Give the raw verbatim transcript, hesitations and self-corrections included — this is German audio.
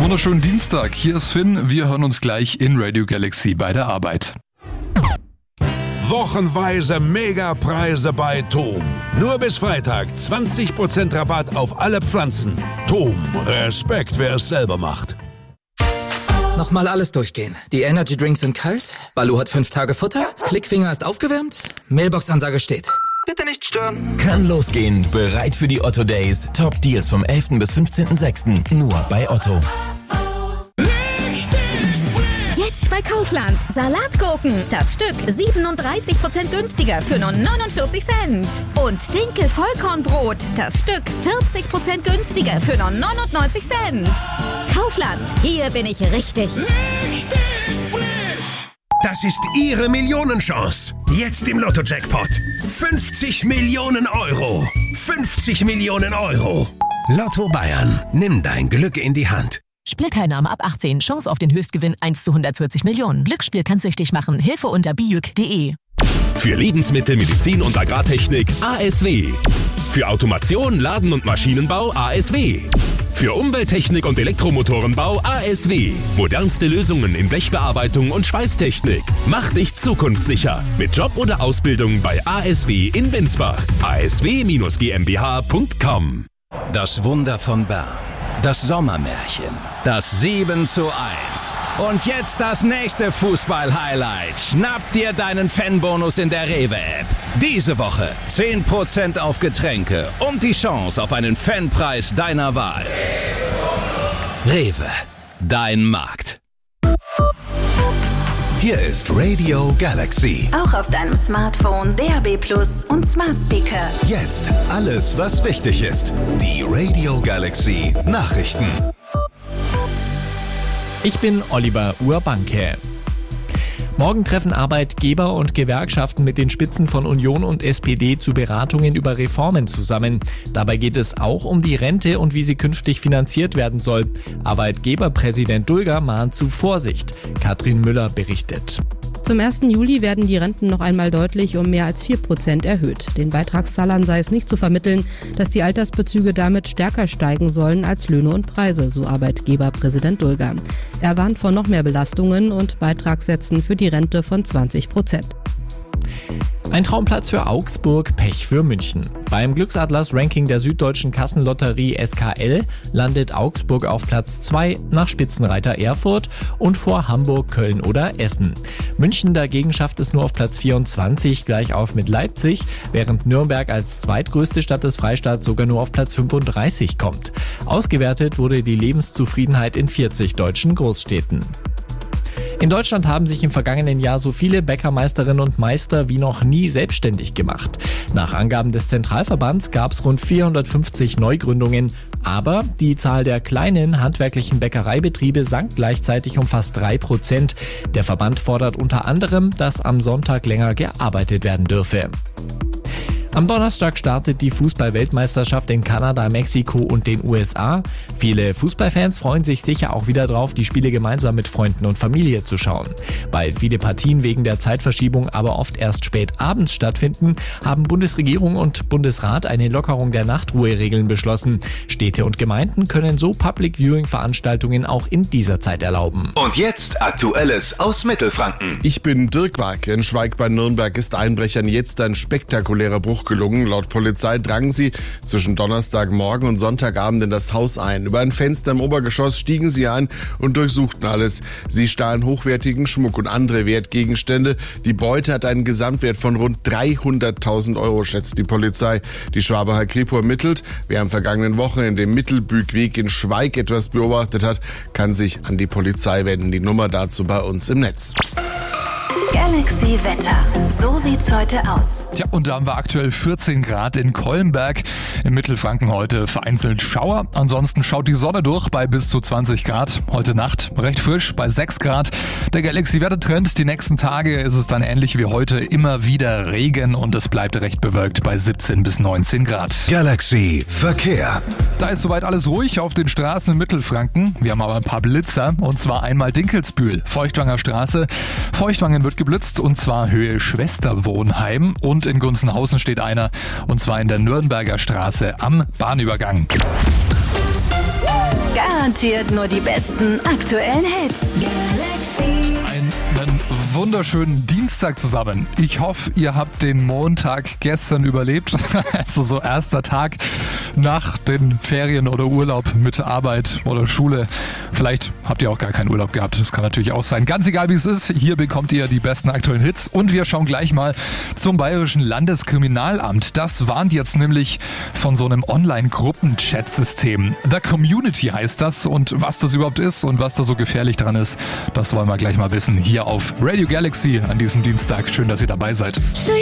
Wunderschönen Dienstag, hier ist Finn. Wir hören uns gleich in Radio Galaxy bei der Arbeit. Wochenweise Megapreise bei Tom. Nur bis Freitag zwanzig Prozent Rabatt auf alle Pflanzen. Tom, Respekt, wer es selber macht. Nochmal alles durchgehen. Die Energy Drinks sind kalt, Baloo hat fünf Tage Futter, Klickfinger ist aufgewärmt, Mailbox-Ansage steht. Bitte nicht stören. Kann losgehen. Bereit für die Otto Days. Top Deals vom elften bis fünfzehnten sechsten Nur bei Otto. Jetzt bei Kaufland. Salatgurken. Das Stück siebenunddreißig Prozent günstiger für nur neunundvierzig Cent. Und Dinkel Vollkornbrot. Das Stück vierzig Prozent günstiger für nur neunundneunzig Cent. Kaufland. Hier bin ich richtig. Richtig frisch. Das ist Ihre Millionenchance. Jetzt im Lotto-Jackpot. fünfzig Millionen Euro. fünfzig Millionen Euro. Lotto Bayern. Nimm dein Glück in die Hand. Spielteilnahme ab achtzehn. Chance auf den Höchstgewinn eins zu hundertvierzig Millionen. Glücksspiel kann süchtig machen. Hilfe unter bijuk punkt de. Für Lebensmittel, Medizin und Agrartechnik A S W. Für Automation, Laden- und Maschinenbau A S W. Für Umwelttechnik und Elektromotorenbau A S W. Modernste Lösungen in Blechbearbeitung und Schweißtechnik. Mach dich zukunftssicher. Mit Job oder Ausbildung bei A S W in Winsbach. a s w Bindestrich g m b h punkt com. Das Wunder von Bern. Das Sommermärchen. Das sieben zu eins. Und jetzt das nächste Fußball-Highlight. Schnapp dir deinen Fanbonus in der Rewe-App. Diese Woche zehn Prozent auf Getränke und die Chance auf einen Fanpreis deiner Wahl. Rewe. Dein Markt. Hier ist Radio Galaxy. Auch auf deinem Smartphone, D A B Plus und Smart Speaker. Jetzt alles, was wichtig ist. Die Radio Galaxy Nachrichten. Ich bin Oliver Urbanke. Morgen treffen Arbeitgeber und Gewerkschaften mit den Spitzen von Union und S P D zu Beratungen über Reformen zusammen. Dabei geht es auch um die Rente und wie sie künftig finanziert werden soll. Arbeitgeberpräsident Dulger mahnt zu Vorsicht. Katrin Müller berichtet. Zum ersten Juli werden die Renten noch einmal deutlich um mehr als vier Prozent erhöht. Den Beitragszahlern sei es nicht zu vermitteln, dass die Altersbezüge damit stärker steigen sollen als Löhne und Preise, so Arbeitgeberpräsident Dulger. Er warnt vor noch mehr Belastungen und Beitragssätzen für die Rente von zwanzig Prozent. Ein Traumplatz für Augsburg, Pech für München. Beim Glücksatlas-Ranking der Süddeutschen Kassenlotterie S K L landet Augsburg auf Platz zwei nach Spitzenreiter Erfurt und vor Hamburg, Köln oder Essen. München dagegen schafft es nur auf Platz vierundzwanzig, gleich auf mit Leipzig, während Nürnberg als zweitgrößte Stadt des Freistaats sogar nur auf Platz fünfunddreißig kommt. Ausgewertet wurde die Lebenszufriedenheit in vierzig deutschen Großstädten. In Deutschland haben sich im vergangenen Jahr so viele Bäckermeisterinnen und Meister wie noch nie selbstständig gemacht. Nach Angaben des Zentralverbands gab es rund vierhundertfünfzig Neugründungen, aber die Zahl der kleinen handwerklichen Bäckereibetriebe sank gleichzeitig um fast drei Prozent. Der Verband fordert unter anderem, dass am Sonntag länger gearbeitet werden dürfe. Am Donnerstag startet die Fußball-Weltmeisterschaft in Kanada, Mexiko und den U S A. Viele Fußballfans freuen sich sicher auch wieder drauf, die Spiele gemeinsam mit Freunden und Familie zu schauen. Weil viele Partien wegen der Zeitverschiebung aber oft erst spät abends stattfinden, haben Bundesregierung und Bundesrat eine Lockerung der Nachtruheregeln beschlossen. Städte und Gemeinden können so Public-Viewing-Veranstaltungen auch in dieser Zeit erlauben. Und jetzt Aktuelles aus Mittelfranken. Ich bin Dirk Wag. In Schweig bei Nürnberg ist Einbrechern jetzt ein spektakulärer Bruch gelungen. Laut Polizei drangen sie zwischen Donnerstagmorgen und Sonntagabend in das Haus ein. Über ein Fenster im Obergeschoss stiegen sie ein und durchsuchten alles. Sie stahlen hochwertigen Schmuck und andere Wertgegenstände. Die Beute hat einen Gesamtwert von rund dreihunderttausend Euro, schätzt die Polizei. Die Schwabacher Kripo ermittelt. Wer am vergangenen Wochenende den Mittelbügweg in Schweig etwas beobachtet hat, kann sich an die Polizei wenden. Die Nummer dazu bei uns im Netz. Galaxy Wetter. So sieht's heute aus. Tja, und da haben wir aktuell vierzehn Grad in Kollenberg. In Mittelfranken heute vereinzelt Schauer. Ansonsten schaut die Sonne durch bei bis zu zwanzig Grad. Heute Nacht recht frisch bei sechs Grad. Der Galaxy-Wettertrend. Die nächsten Tage ist es dann ähnlich wie heute. Immer wieder Regen und es bleibt recht bewölkt bei siebzehn bis neunzehn Grad. Galaxy Verkehr. Da ist soweit alles ruhig auf den Straßen in Mittelfranken. Wir haben aber ein paar Blitzer. Und zwar einmal Dinkelsbühl, Feuchtwanger Straße. Feuchtwangen wird geblitzt und zwar Höhe Schwesterwohnheim. Und in Gunzenhausen steht einer und zwar in der Nürnberger Straße am Bahnübergang. Garantiert Garantiert nur die besten aktuellen Hits. Galaxy. Einen wunderschönen Dienstag zusammen. Ich hoffe, ihr habt den Montag gestern überlebt. Also so erster Tag nach den Ferien oder Urlaub mit Arbeit oder Schule. Vielleicht habt ihr auch gar keinen Urlaub gehabt. Das kann natürlich auch sein. Ganz egal, wie es ist. Hier bekommt ihr die besten aktuellen Hits. Und wir schauen gleich mal zum Bayerischen Landeskriminalamt. Das warnt jetzt nämlich von so einem Online-Gruppen-Chat-System. The Community heißt das. Und was das überhaupt ist und was da so gefährlich dran ist, das wollen wir gleich mal wissen. Hier auf Radio Galaxy an diesem Dienstag. Schön, dass ihr dabei seid.